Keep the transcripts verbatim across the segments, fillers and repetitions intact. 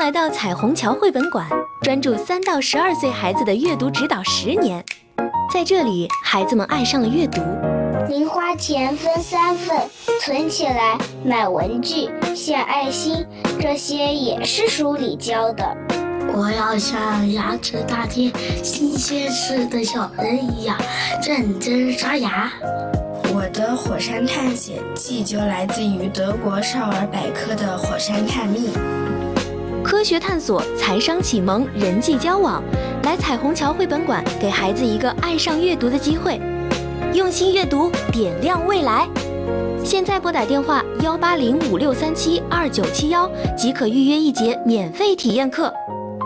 来到彩虹桥绘本馆，专注三到十二岁孩子的阅读指导十年。在这里，孩子们爱上了阅读。 零花钱分三份，存起来买文具、献爱心，这些也是书里教的。 我要像牙齿大街新鲜市的小人一样认真刷牙。 我的火山探险记就来自于德国少儿百科的火山探秘。 科学探索、财商启蒙、人际交往，来彩虹桥绘本馆，给孩子一个爱上阅读的机会。用心阅读，点亮未来。现在拨打电话幺八零五六三七二九七幺即可预约一节免费体验课。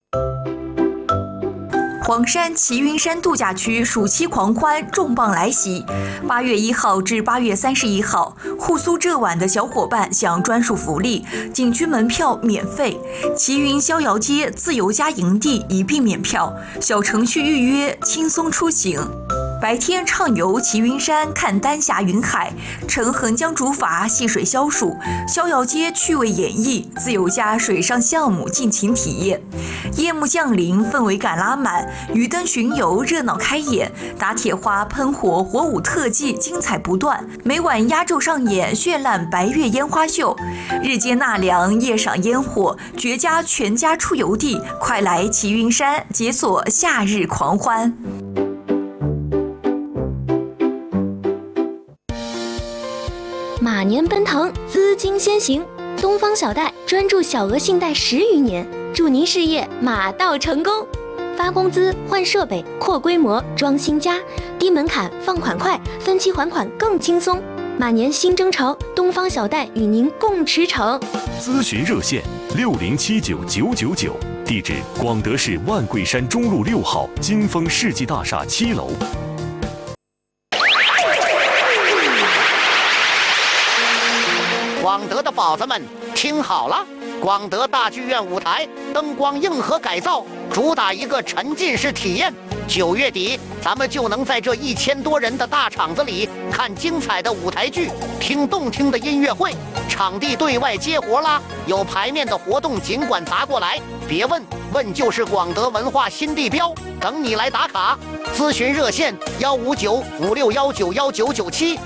黄山齐云山度假区暑期狂欢重磅来袭，八月一号至八月三十一号，沪苏这晚的小伙伴享专属福利，景区门票免费，齐云逍遥街自由家营地一并免票，小程序预约，轻松出行。白天畅游齐云山，看丹霞云海，乘横江竹筏戏水消暑，逍遥街趣味演绎，自由家水上项目尽情体验。夜幕降临，氛围感拉满，鱼灯巡游热闹开演，打铁花喷火火舞特技精彩不断，每晚压轴上演绚烂白月烟花秀。日间纳凉，夜赏烟火，绝佳全家出游地，快来齐云山解锁夏日狂欢。 马年奔腾，资金先行。东方小贷专注小额信贷十余年，祝您事业马到成功。发工资、换设备、扩规模、装新家，低门槛，放款快，分期还款更轻松。马年新征程，东方小贷与您共驰骋。 咨询热线六零七九九九九，地址广德市万桂山中路六号金丰世纪大厦七楼。 广德的宝子们听好了，广德大剧院舞台灯光硬核改造，主打一个沉浸式体验。九月底，咱们就能在这一千多人的大场子里看精彩的舞台剧，听动听的音乐会。场地对外接活啦，有排面的活动尽管砸过来，别问，问就是广德文化新地标，等你来打卡。咨询热线幺五九五六幺九幺九九七。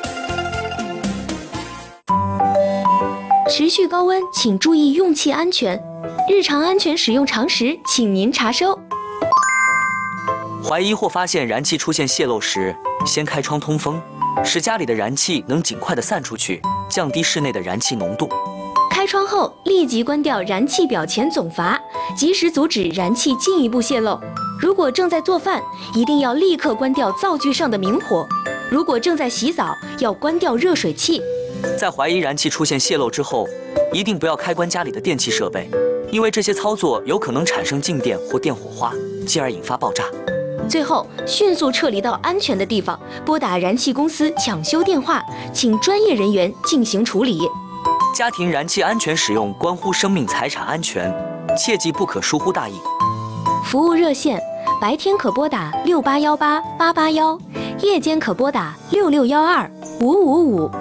持续高温，请注意用气安全。日常安全使用常识，请您查收。 怀疑或发现燃气出现泄漏时，先开窗通风，使家里的燃气能尽快的散出去，降低室内的燃气浓度。 开窗后立即关掉燃气表前总阀，及时阻止燃气进一步泄漏。如果正在做饭，一定要立刻关掉灶具上的明火。如果正在洗澡，要关掉热水器。 在怀疑燃气出现泄漏之后，一定不要开关家里的电器设备，因为这些操作有可能产生静电或电火花，进而引发爆炸。 最后，迅速撤离到安全的地方，拨打燃气公司抢修电话，请专业人员进行处理。 家庭燃气安全使用关乎生命财产安全，切记不可疏忽大意。 服务热线：白天可拨打六八幺八八八幺，夜间可拨打六六幺二五五五。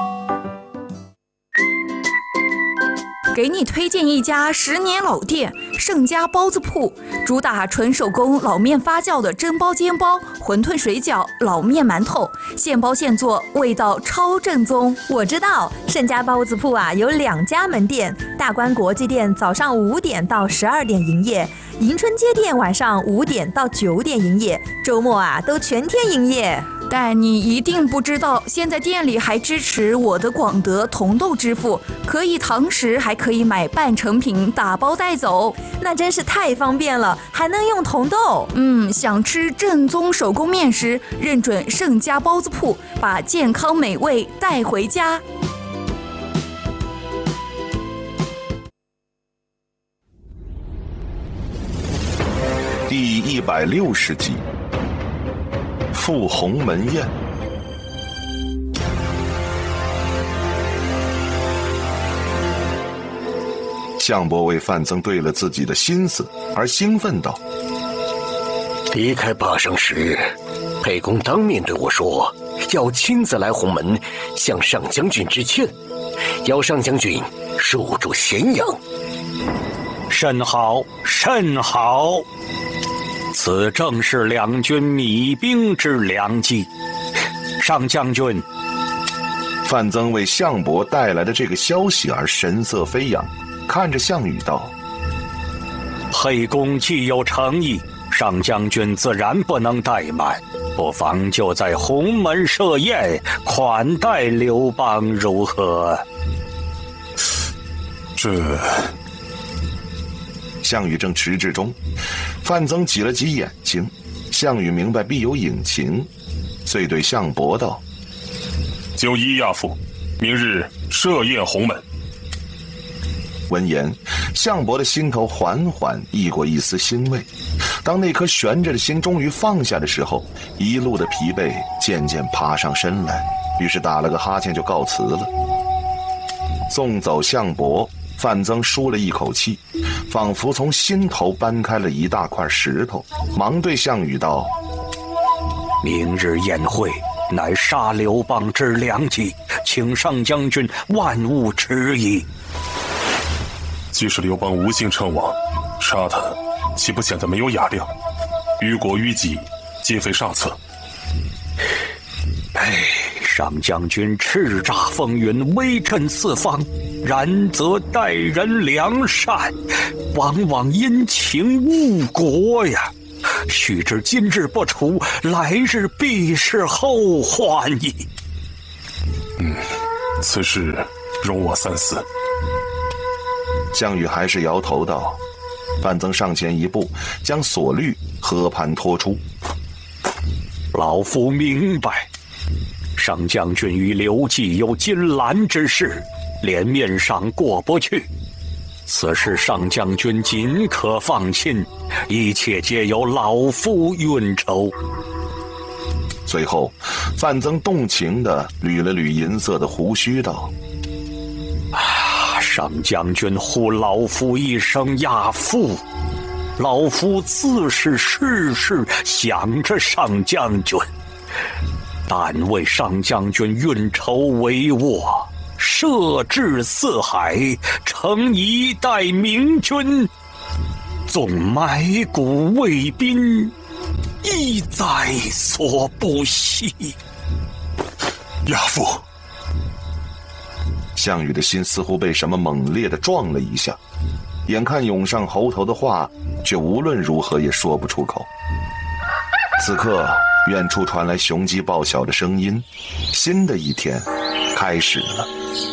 给你推荐一家十年老店盛家包子铺，主打纯手工老面发酵的蒸包、煎包、馄饨、水饺、老面、馒头，现包现做，味道超正宗。 我知道盛家包子铺啊有两家门店，大观国际店早上五点到十二点营业，迎春街店晚上五点到九点营业，周末啊都全天营业。 但你一定不知道，现在店里还支持我的广德红豆支付，可以堂食，还可以买半成品打包带走， 那真是太方便了，还能用红豆。 嗯，想吃正宗手工面食，认准盛家包子铺，把健康美味带回家。 第一百六十集。赴鸿门宴。项伯为范增对了自己的心思而兴奋道： 离开坝上时，沛公当面对我说，要亲自来鸿门向上将军致歉，要上将军守住咸阳。 甚好，甚好！此正是两军弭兵之良机。上将军， 范增为项伯带来的这个消息而神色飞扬，看着项羽道：“ 沛公既有诚意，上将军自然不能怠慢，不妨就在鸿门设宴，款待刘邦，如何？” 这……项羽正迟滞中，范增挤了挤眼睛，项羽明白必有隐情，遂对项伯道：“ 就依亚父，明日设宴鸿门。” 闻言，项伯的心头缓缓溢过一丝欣慰。当那颗悬着的心终于放下的时候，一路的疲惫渐渐爬上身来，于是打了个哈欠就告辞了。送走项伯，范增舒了一口气，仿佛从心头搬开了一大块石头，忙对项羽道：“ 明日宴会乃杀刘邦之良机，请上将军万勿迟疑。” 即使刘邦无幸称王，杀他岂不显得没有雅量？于国于己，皆非上策。 哎，上将军叱咤风云，威震四方，然则待人良善，往往因情误国呀。须知今日不除，来日必是后患矣。 嗯，此事容我三思。 项羽还是摇头道。范增上前一步，将锁律和盘托出。 老夫明白，上将军与刘季有金兰之事，脸面上过不去。此事上将军尽可放心，一切皆由老夫运筹。 随后，范增动情地捋了捋银色的胡须，道：“ 啊，上将军呼老夫一声亚父，老夫自是事事想着上将军，但为上将军运筹帷幄，设置四海，成一代明君，纵埋骨魏宾，亦在所不惜。” 亚父。 项羽的心似乎被什么猛烈地撞了一下，眼看涌上喉头的话，却无论如何也说不出口。此刻，远处传来雄鸡报晓的声音，新的一天开始了。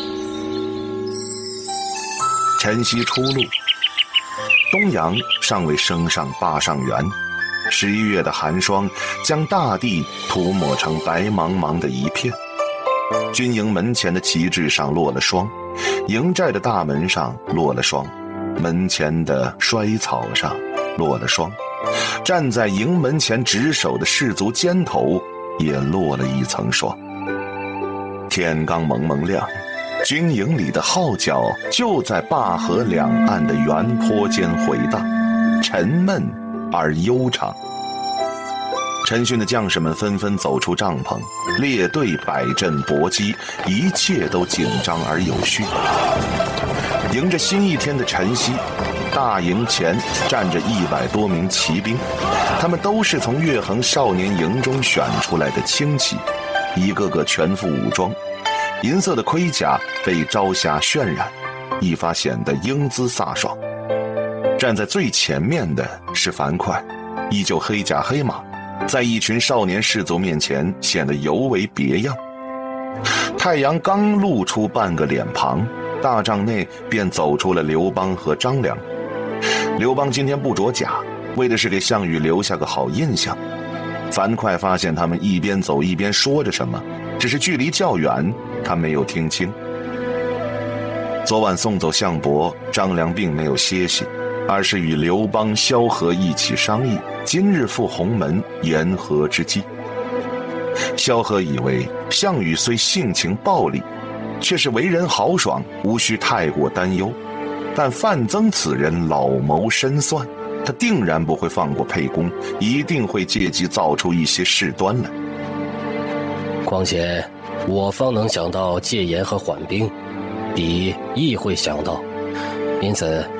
晨曦初露，东阳尚未升上坝上原，十一月的寒霜将大地涂抹成白茫茫的一片。军营门前的旗帜上落了霜，营寨的大门上落了霜，门前的衰草上落了霜，站在营门前值守的士卒肩头也落了一层霜。天刚蒙蒙亮，军营里的号角就在灞河两岸的原坡间回荡，沉闷而悠长。陈训的将士们纷纷走出帐篷，列队摆阵搏击，一切都紧张而有序。迎着新一天的晨曦，大营前站着一百多名骑兵，他们都是从岳衡少年营中选出来的轻骑，一个个全副武装，银色的盔甲被朝霞渲染，一发显得英姿飒爽。站在最前面的是樊哙，依旧黑甲黑马，在一群少年士卒面前显得尤为别样。太阳刚露出半个脸庞，大帐内便走出了刘邦和张良。刘邦今天不着甲，为的是给项羽留下个好印象。樊哙发现他们一边走一边说着什么，只是距离较远，他没有听清。昨晚送走项伯，张良并没有歇息，而是与刘邦、萧何一起商议今日赴鸿门言和之计。萧何以为项羽虽性情暴戾，却是为人豪爽，无需太过担忧。但范增此人老谋深算，他定然不会放过沛公，一定会借机造出一些事端来。 况且我方能想到戒严和缓兵，敌亦会想到，因此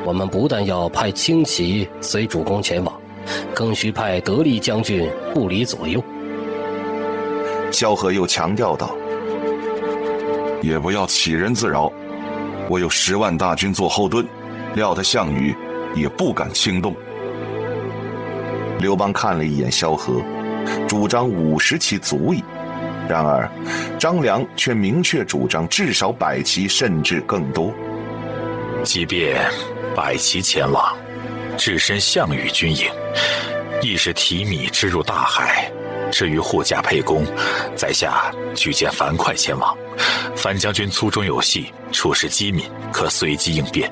我们不但要派轻骑随主公前往，更需派得力将军护理左右。 萧何又强调道： 也不要杞人自扰，我有十万大军做后盾，料他项羽也不敢轻动。 刘邦看了一眼萧何，主张五十骑足矣。然而张良却明确主张至少百骑，甚至更多。 即便百骑前往，置身项羽军营，亦是提米之入大海。至于护驾沛公，在下举荐樊哙前往。樊将军粗中有细，处事机敏，可随机应变。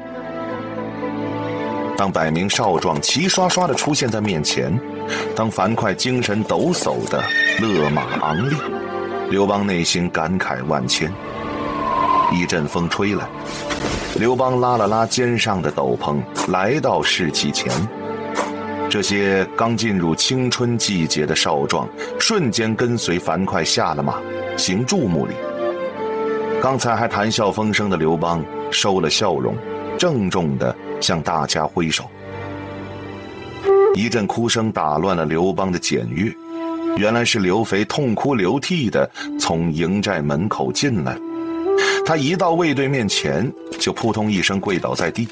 当百名少壮齐刷刷地出现在面前，当樊哙精神抖擞地勒马昂立，刘邦内心感慨万千。一阵风吹来，刘邦拉了拉肩上的斗篷，来到士旗前。这些刚进入青春季节的少壮瞬间跟随樊哙下了马，行注目礼。刚才还谈笑风生的刘邦收了笑容，郑重地向大家挥手。一阵哭声打乱了刘邦的检阅，原来是刘肥痛哭流涕地从营寨门口进来。他一到卫队面前，就扑通一声跪倒在地。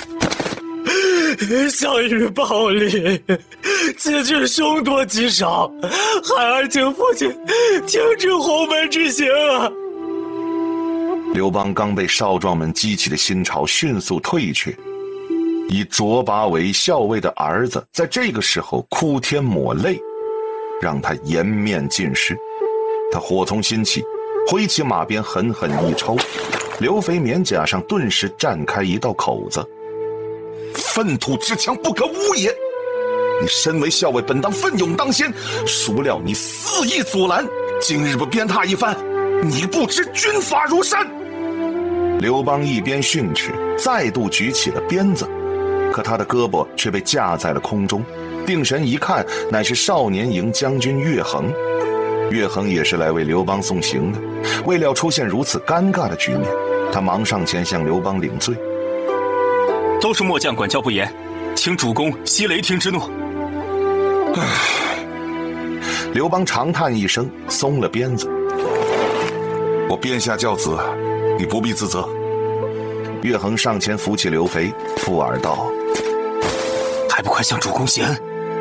项羽暴力，此去凶多吉少，孩儿请父亲停止鸿门之行啊！ 刘邦刚被少壮们激起的心潮迅速退却，以卓拔为校尉的儿子在这个时候哭天抹泪，让他颜面尽失。他火从心起，挥起马鞭狠狠一抽，刘肥面甲上顿时绽开一道口子。 粪土之强不可污也！你身为校尉，本当奋勇当先，孰料你肆意阻拦，今日不鞭挞一番，你不知军法如山！ 刘邦一边训斥，再度举起了鞭子，可他的胳膊却被架在了空中。定神一看，乃是少年营将军乐衡。乐衡也是来为刘邦送行的，未料出现如此尴尬的局面，他忙上前向刘邦领罪。 都是末将管教不严，请主公息雷霆之怒。 唉，刘邦长叹一声，松了鞭子。 我鞭下教子，你不必自责。 乐衡上前扶起刘肥，附耳道： 还不快向主公谢恩！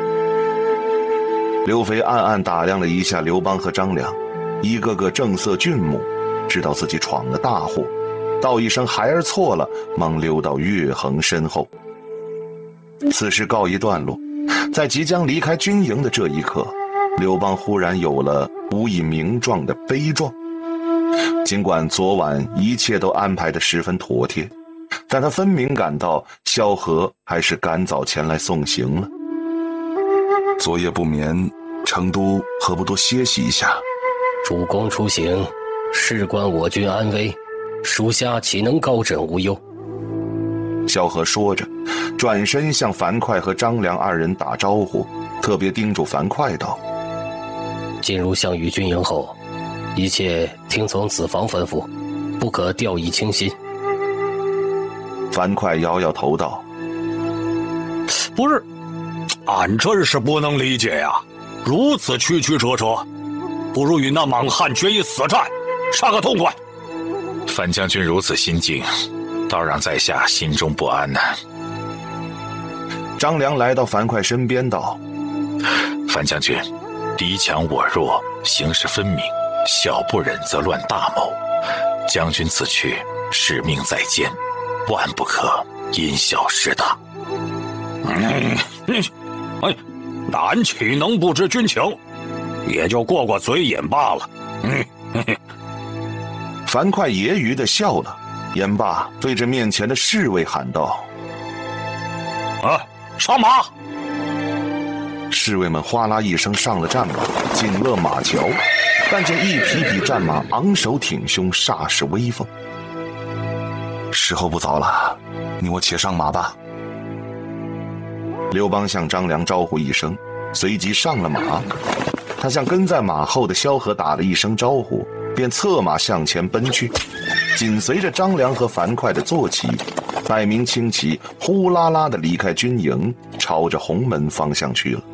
刘肥暗暗打量了一下刘邦和张良，一个个正色俊目，知道自己闯了大祸，道一声孩儿错了，忙溜到乐衡身后。此事告一段落，在即将离开军营的这一刻，刘邦忽然有了无以名状的悲壮。尽管昨晚一切都安排得十分妥帖，但他分明感到萧何还是赶早前来送行了。 昨夜不眠，成都何不多歇息一下？ 主公出行，事关我军安危，属下岂能高枕无忧？ 萧何说着，转身向樊哙和张良二人打招呼，特别叮嘱樊哙道： 进入项羽军营后，一切听从子房吩咐，不可掉以轻心。 樊哙摇摇头道： 不是，俺真是不能理解呀！如此曲曲折折，不如与那莽汉决一死战，杀个痛快。 樊将军如此心境，倒让在下心中不安呢、啊。 张良来到樊哙身边道： 樊将军，敌强我弱，形势分明，小不忍则乱大谋。将军此去，使命在肩，万不可因小失大。 嗯嗯，哎，俺岂能不知军情？也就过过嘴瘾罢了。嗯，嘿嘿。 樊哙揶揄地笑了，言罢对着面前的侍卫喊道： 啊，上马！ 侍卫们哗啦一声上了战马，紧勒马桥，但见一匹匹战马昂首挺胸，煞是威风。 时候不早了，你我且上马吧。 刘邦向张良招呼一声，随即上了马。他向跟在马后的萧何打了一声招呼，便策马向前奔去，紧随着张良和樊哙的坐骑， 百名轻骑呼啦啦地离开军营，朝着鸿门方向去了。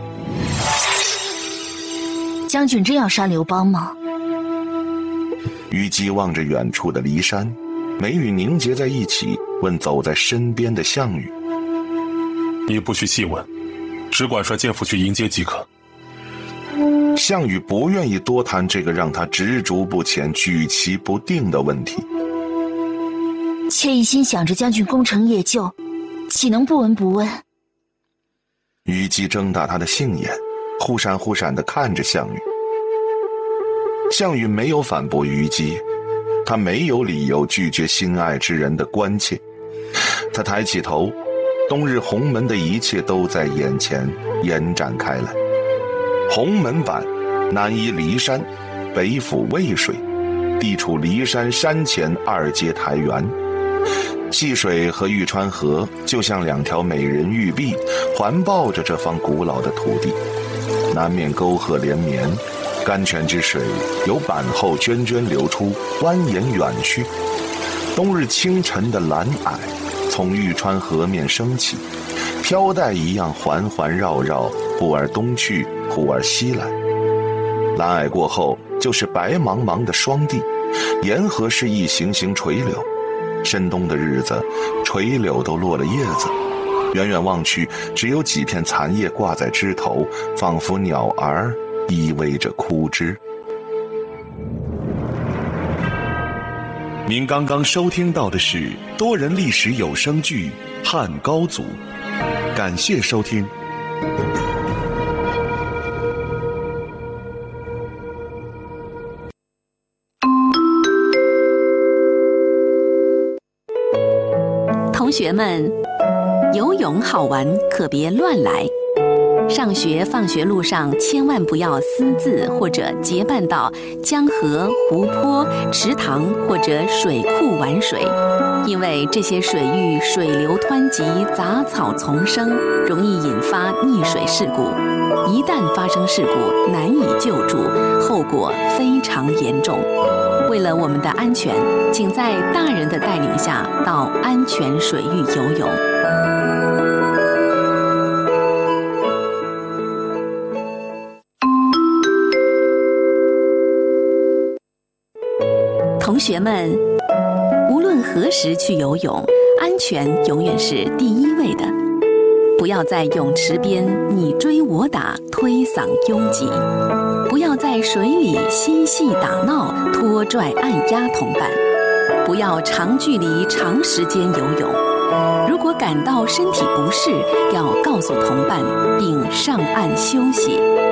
将军真要杀刘邦吗？ 虞姬望着远处的骊山，眉宇凝结在一起，问走在身边的项羽：“ 你不需细问，只管率剑府去迎接即可。” 项羽不愿意多谈这个让他执着不前、举棋不定的问题。 妾一心想着将军攻城夜救，岂能不闻不问？ 虞姬睁大他的杏眼，忽闪忽闪地看着项羽。项羽没有反驳虞姬，他没有理由拒绝心爱之人的关切。他抬起头，冬日鸿门的一切都在眼前延展开来。鸿门版，南依骊山，北抚渭水，地处骊山山前二阶台原。细水和玉川河就像两条美人玉臂，环抱着这方古老的土地。南面沟壑连绵，甘泉之水由板后涓涓流出，蜿蜒远去。冬日清晨的蓝霭从玉川河面升起，飘带一样环环绕绕，忽而东去，忽而西来。蓝霭过后就是白茫茫的霜地，沿河是一行行垂柳。深冬的日子，垂柳都落了叶子，远远望去，只有几片残叶挂在枝头，仿佛鸟儿依偎着枯枝。 您刚刚收听到的是多人历史有声剧《汉高祖》，感谢收听。 同学们，游泳好玩，可别乱来。上学放学路上千万不要私自或者结伴到江河、湖泊、池塘或者水库玩水，因为这些水域水流湍急，杂草丛生，容易引发溺水事故。一旦发生事故，难以救助，后果非常严重。为了我们的安全，请在大人的带领下到安全水域游泳。同学们，无论何时去游泳，安全永远是第一位的。不要在泳池边你追我打、推搡拥挤，不要在水里嬉戏打闹、拖拽按压同伴，不要长距离长时间游泳。如果感到身体不适，要告诉同伴并上岸休息。